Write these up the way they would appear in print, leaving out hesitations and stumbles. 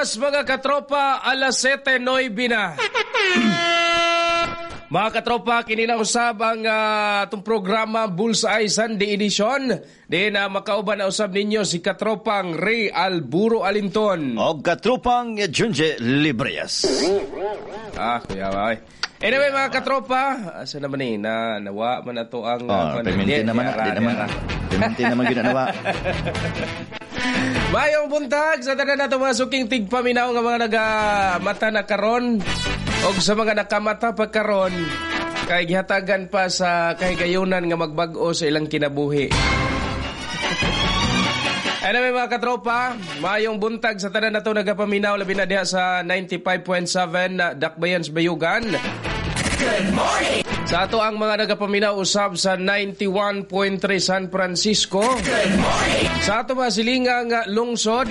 oras mga katropa, alas 7:09 na. Mga katropa, kinina usab ang itong programa Bullseye Sunday Edition. Di na makauban na usab ninyo si katropang Ray Alburo Alinton. O katropang Junje Libreas. Kuya ay. Anyway mga katropa, asa naman nawa man ato ang... Pemente naman ginanawa. Mayong buntag sa tanan nato mga suking tigpaminaw nga mga nagamata na karon og sa mga nakamata pa karon kay gihatagan pa sa kahigayunan nga magbag-o sa ilang kinabuhi. Anyway mga katropa, mayong buntag sa tanan nato nagapaminaw labi na diha sa 95.7 Dakbayan Bayugan. Good morning! Sa ato ang mga nagapaminaw usab sa 91.3 San Francisco. Good morning! Sa ato mga silingang lungsod.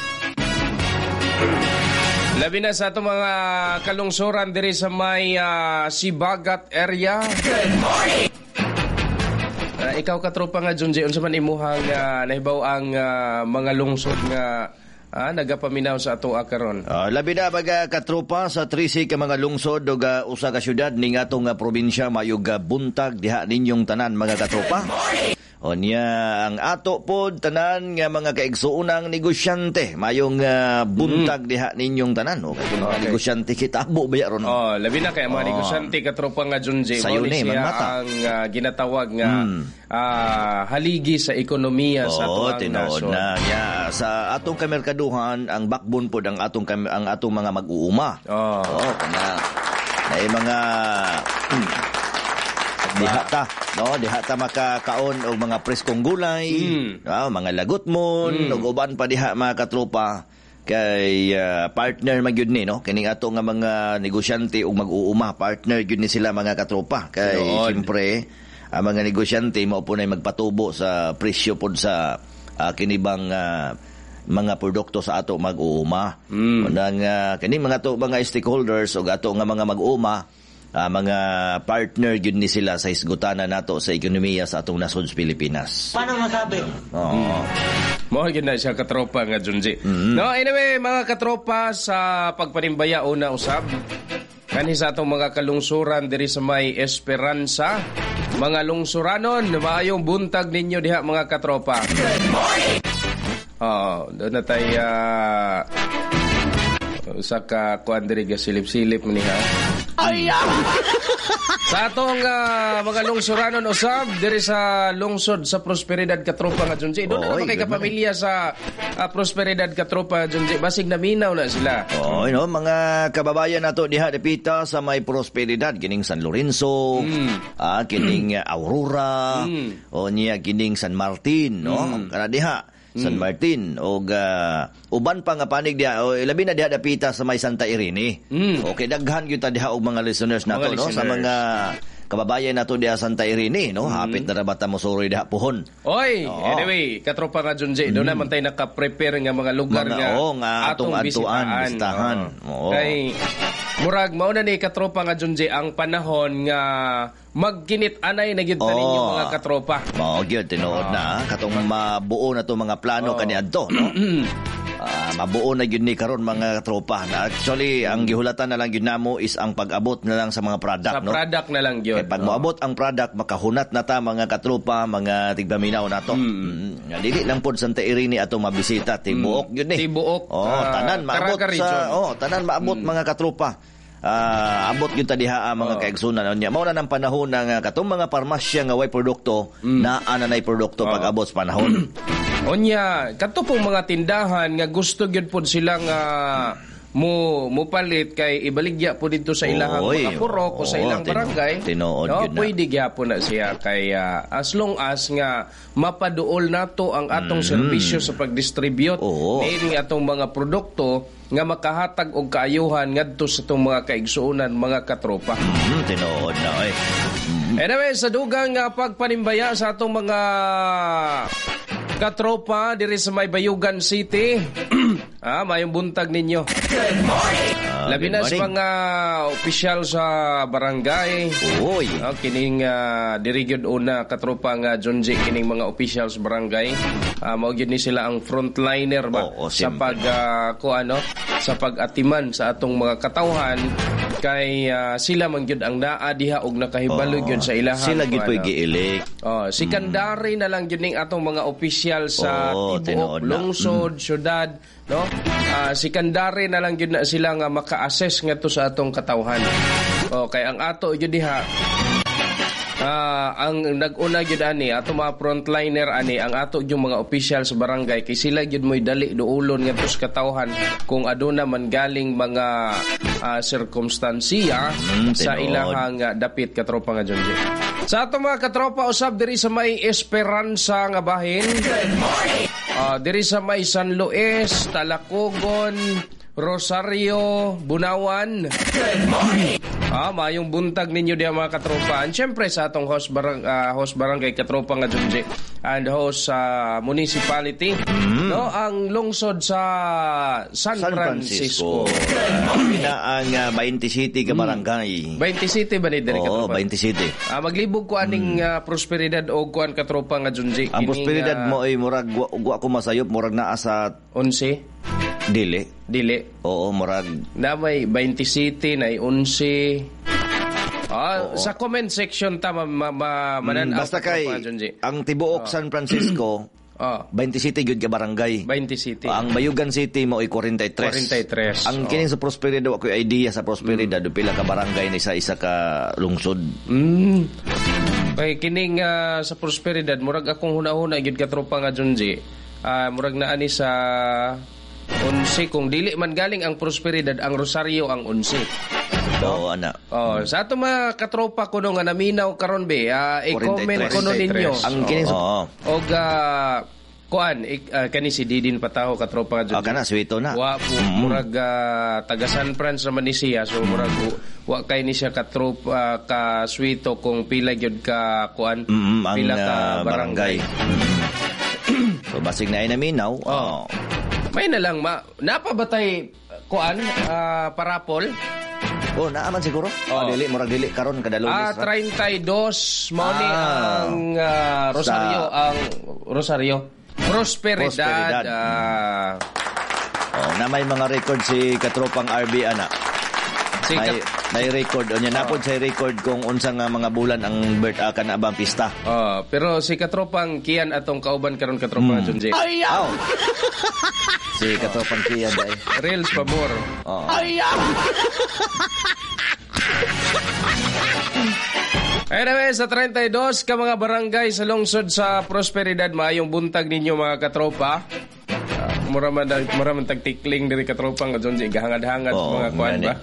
Labi na sa ato mga kalungsoran diri sa may Sibagat area. Good morning! Ikaw katropa nga Junji, unsa man imuhang nahibaw ang mga lungsod nga nagapaminaw sa ato karon. Labi na baga katropa sa 13 ka mga lungsod ug usa ka syudad ning atong probinsya mayog buntag diha ninyong tanan mga katropa. O niya ang ato pod tanan nga mga kaigsuunang negosyante mayong buntag diha ninyong tanan o kay mga negosyante kitabo ba ron. Labi na kay mga negosyante katropa nga Junji mo siya ang ginatawag nga haligi sa ekonomiya sa ating nasyon. Na sa atong kamerkaduhan ang backbone pod ang atong mga mag-uuma. Kana ay mga diha ta makakaon og mga preskong gulay, mga lagutmon, ug uban pa diha mga katropa kay partner magyud ni kining ato nga mga negosyante ug mag-uuma, partner gyud ni sila mga katropa kay siyempre ang mga negosyante mao po nay magpatubo sa presyo pod sa kinibang mga produkto sa ato mag-uuma. Nang kini mga to mga stakeholders ug ato nga mga mag-uuma, mga partner gyud ni sila sa isgutana nato sa ekonomiya sa atong nasod sa Pilipinas. Paano masabi? Mo gyud na siya katropa nga Junji. No, anyway mga katropa, sa pagpanimbaya una usab kanhi sa atong mga kalungsuran diri sa may Esperanza, mga lungsuranon, maayong buntag ninyo diha mga katropa. Good morning. Doon na tayo sa kuan diri silip-silip man niya. Sa atong mga lungsuranon usab diri sa lungsod sa Prosperidad katropa nga Junji. Doon na kay kapamilya sa Prosperidad katropa Junji. Basig naminaw na sila. Mga kababayan nato diha depita sa may Prosperidad kining San Lorenzo, kining Aurora, o niya kining San Martin, kana diha San Martin og uban pa nga panig diha labi na diha dapita sa may Santa Irene. Okay, daghan gyud ta diha og mga listeners nato sa mga kababayan nato diha Santa Irene hapit na rabata mo suroy diha puhon. Anyway, katropa nga Junji, do naman tay naka-prepare nga mga lugar nga atong bisitahan. Kay murag mao na ni katropa nga Junji ang panahon nga magkinit-anay na gyud ninyo mga katropa. Mao gyud tinuod na katong mabuo na to mga plano kaniadto, mabuo na gyud ni karon mga katropa. Na actually ang gihulatan na lang gyud namo is ang pag-abot na lang sa mga product, sa product na lang gyud. Kay pag moabot ang product makahunat na ta mga katropa, mga tigbaminaw nato. Dili lang pod Santa Irene atong mabisita, tibuok gyud ni. Tibuok. Tanan maabot sa tanan maabot mga katropa. Abot yun tadiha mga kaigsunan niya. Mao na ng panahon nga katong mga parmasya nga way produkto na ananay produkto pag abot sa panahon. Onya, kato pong mga tindahan nga gusto gyud pod sila nga mo palit kay ibaligya po dito sa ilahang mga purok o sa ilang barangay. Pwede gyapon na siya kay as long as nga mapaduol nato ang atong serbisyo sa pagdistribute ni atong mga produkto nga makahatag og kaayuhan ngadto sa itong mga kaigsuunan mga katropa. Tinuod na Anyway, sa dugang pagpanimbaya sa atong mga katropa diri sa may Bayugan City. Mayong buntag ninyo. Good morning. Labi na sa mga opisyal sa barangay. Oy. Kining dirigyod una katropa nga Junji kining mga opisyal sa barangay. Mao gyud ni sila ang frontliner ba sa pag sa pag-atiman sa atong mga katawhan kay sila man gyud ang naa diha og nakahibalo gyud sa ilaha. Sila gyud po'y gi-elect. Secondary na lang gyud ning atong mga opisyal sa tibuok, lungsod, syudad, no? Secondary na lang gyud na sila nga maka-assess ngadto sa atong katawhan. Kay ang ato gyud diha ang nag-una gyud ani ato mga frontliner ani ang ato yung mga official sa barangay kay sila gyud moy dali duulon ngadto sa katawhan kung aduna man galing mga sirkumstansiya sa ilahang dapit katropa nga Junji. Sa ato mga katropa usab diri sa may Esperanza nga bahin. Diri sa may San Luis, Talacogon, Rosario, Bunawan. Mayong buntag ninyo diya mga katropa. And syempre sa atong host barangay katropa nga Junji and host municipality, no, ang lungsod sa San Francisco. Ang 20 City ka barangay. 20 City ba ni diri katropa? 20 City. Maglibog ko aning prosperidad o kuan katropa nga Junji. Ang prosperidad mo ay murag wa ko masayop murag naa sa 11. Dili. Oo, murag. Na may 20 City, na 11. Sa comment section ta mananaw. Basta kay ang tibuok San Francisco 20 City gyud ka barangay. 20 City. Ang Bayugan City mo ay 43. Ang kining sa prosperidad ako idea sa prosperidad pila ka barangay ni sa isa ka lungsod. Kay kining sa prosperidad murag akong hunahuna gyud ka tropa nga Junji. Murag na ani sa 11 kung dili man galing ang prosperidad ang Rosario ang 11. Anak. Sa ato mga katropa kuno nga naminaw karon be, i-comment kuno ninyo. Ang kining og kuan kani si Didin Pataho katropa nga kana suwito na. Wa murag taga San Fran sa Manisia so murag wa kay ni siya katropa ka suwito kung pila gyud ka kuan pila ka barangay. So basig na ay naminaw. May na lang napabatay kuan parapol. Naaman siguro. Dili murag dili karon kada Lunes. 32 mao ni ang Rosario ang Rosario. Prosperidad. Na may mga record si katropang RB ana. May record o niya napod sa record kung unsa nga mga bulan ang birth kana abang pista. Pero si katropang Kian atong kauban karon katropang Junji. Ayaw. Si katropang Kian dai. Reels pabor. Ayaw. Anyway, sa 32 ka mga barangay sa lungsod sa Prosperidad, maayong buntag ninyo mga katropa. Muraman tagtikling diri katropa nga Junji gahangad-hangad sa mga kuan ba.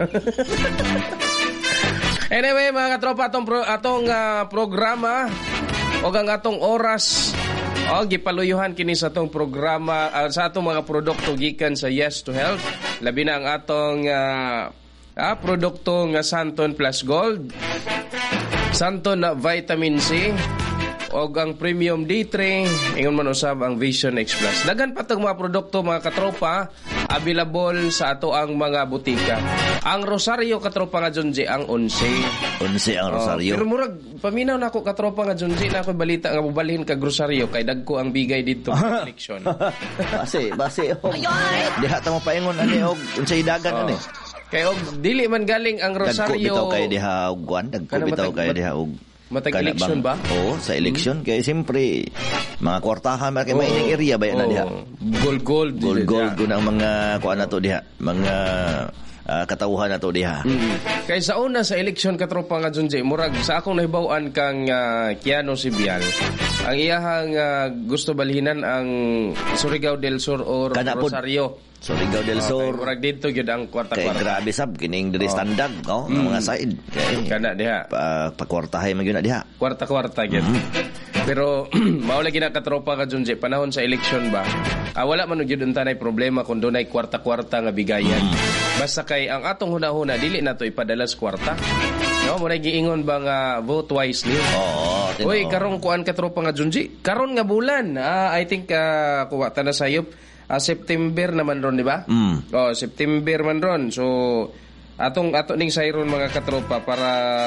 Anyway, mga katropa atong programa o ang atong oras gipaluyuhan kini sa atong programa sa atong mga produkto gikan sa Yes to Health. Labi na ang atong produkto nga Santon Plus Gold, Santon na Vitamin C, o ang Premium D3, ingon man usab ang Vision X Plus. Daghan pa tong mga produkto mga katropa available sa ato ang mga butika. Ang Rosario katropa nga Junji ang 11 ang Rosario. Pero murag paminaw nako katropa nga Junji na ako balita nga bubalhin kag Rosario kay dagko ang bigay didto sa election. Base diha ta mo paingon ani og unsay dagan ani. Kay og dili man galing ang Rosario. Dagko bitaw kay diha og kuan, dagko bitaw kay diha og matag-eleksyon ba? Sa eleksyon. Kaya siyempre, mga kwartahan, may ining area ba yan na diha? Gold. Gold ang mga kuha na to diha. Mga katawuhan na to diha. Kaya sa una sa eleksyon katropa nga Junji, murag sa akong nahibawan kang Kiano Sibial. Ang iyahang gusto balhinan ang Surigao del Sur o Rosario. Surigao del Sur. Murag dito gyud ang kwarta-kwarta. Kay grabe sab kining diri standard, mga side. Kana diha. Pakwartahay man gyud na diha. Kwarta-kwarta gyud. Pero mao lagi na katropa ka Junji panahon sa election ba. Wala man gyud untanay problema kung dunay kwarta-kwarta nga bigayan. Basta kay ang atong hunahuna dili nato ipadala sa kwarta. No, mo giingon ba nga vote wisely. Uy, karong kuan katropa nga Junji. Karon nga bulan. I think kuha ta na sayop. September naman ron, di ba? Mm. September man ron. So, Ato ning sayron mga katropa para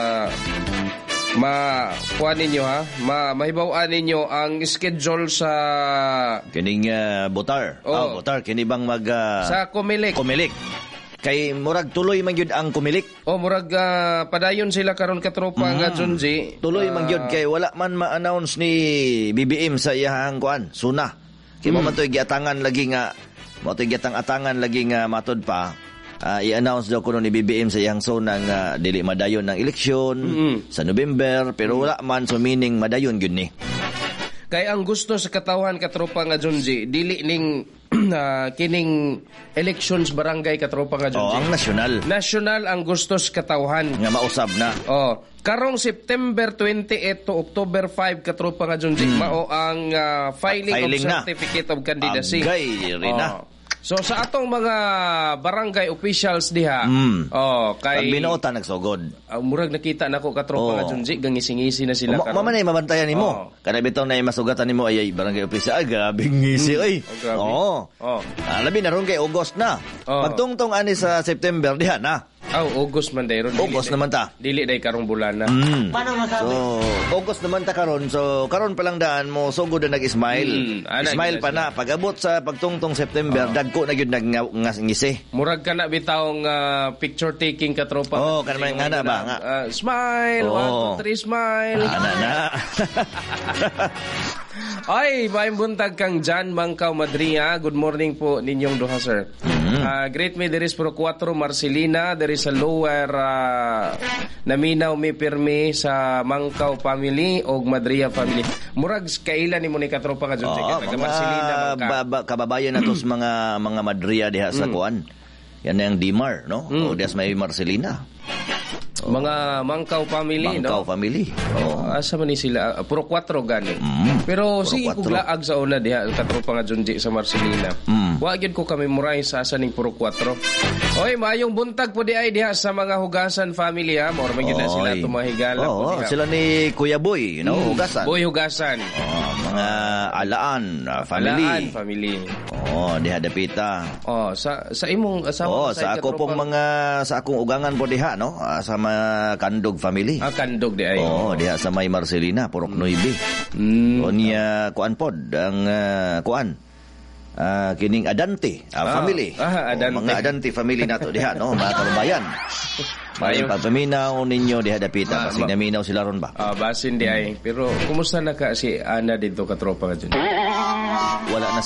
kuan ninyo mahibaw-an ninyo ang schedule sa kining Botar. Botar kini bang sa Comelec. Kay murag tuloy man gyud ang Comelec. Murag padayon sila karon katropa nga Junji. Tuloy man gyud kay wala man ma-announce ni BBM sa iyang kuan, suna. Kay mo man toy giatangan lagi nga atangan lagi nga matud pa. I-announce daw kuno ni BBM sa iyang zona nga dili madayon ng eleksyon sa November, pero wala man, so meaning madayon gyud ni. Kay ang gusto sa katawan katropa nga Junji, dili ning kining elections barangay katropa nga Junji. Ang national ang gusto sa katawan nga mausab na. Karong September 28 to October 5 katropa nga Junji, mao ang filing of certificate of candidacy. Agay rin na. So sa atong mga barangay officials diha, kay pag binuota nagsugod. Murag nakita nako katropa nga Junji, gangising-ngisi na sila karon. Mama na mabantayan nimo. Kada bitaw na masugatan nimo ay barangay official, grabe ngisi oy. Labi na ron kay August na. Pagtungtong ani sa September diha na. August man dayron. August naman ta. Dili day karong bulan na. Paano masabi? So, August naman ta karon. So, karon pa lang daan mo sugod na nag-smile. Smile pa na. Pag-abot sa pagtungtong September, dagko na gyud ngisi. Murag ka na bitawng picture taking katropa. Kanang nga na ba? Smile, 1 2 3 smile. Na. Ay, maayong buntag kang Jan Mangkaw Madria. Good morning po ninyong duha, sir. Great me, there is Pro 4 Marcelina, there is a lower naminaw mi pirmi sa Mangkaw family o Madria family. Murag kailan ni mo ni katropa ka Junji? Marcelina kababayan natos mga Madria diha sa kuan. Yan ang Dimar, no? O dias may Marcelina. Mga Mangkaw family, Mangkaw family. Asa man ni sila? Pro 4 gani. Pero sige kung laag sa una diha katropa nga Junji sa Marcelina. Wa gyud ko kami muray sa asa ning Pro 4. Oy, maayong buntag po di ay diha sa mga Hugasan family ha. Mao man gyud na sila tumahigala po diha. Sila ni Kuya Boy, Hugasan. Boy Hugasan. Mga Alaan family. Alaan family. Diha dapita. Sa imong asawa sa ako pong sa akong ugangan po diha, no? Sa mga Kandog family. Kandog di ay. Diha sa may Marcelina, Purok 9. Niya kuan pod ang kuan. Kining Adante family. Adante. Mga Adante family nato diha, no? Mga kababayan. May pagpaminaw ninyo diha dapita kasi naminaw sila ron ba? Basin di ay. Pero kumusta na ka si Ana dito katropa ka dyan? Wala na